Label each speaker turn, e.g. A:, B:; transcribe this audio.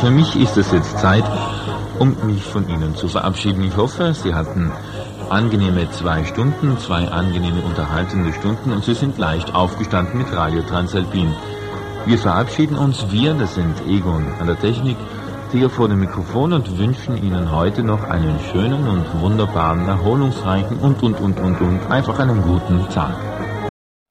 A: Für mich ist es jetzt Zeit, um mich von Ihnen zu verabschieden. Ich hoffe, Sie hatten angenehme 2 Stunden, 2 angenehme unterhaltende Stunden und Sie sind leicht aufgestanden mit Radio Transalpin. Wir verabschieden uns, das sind Egon an der Technik, Theo vor dem Mikrofon und wünschen Ihnen heute noch einen schönen und wunderbaren, erholungsreichen und einfach einen guten Tag.